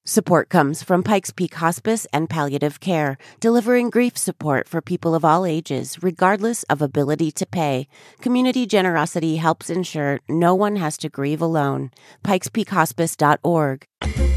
Support comes from Pikes Peak Hospice and Palliative Care, delivering grief support for people of all ages, regardless of ability to pay. Community generosity helps ensure no one has to grieve alone. pikespeakhospice.org.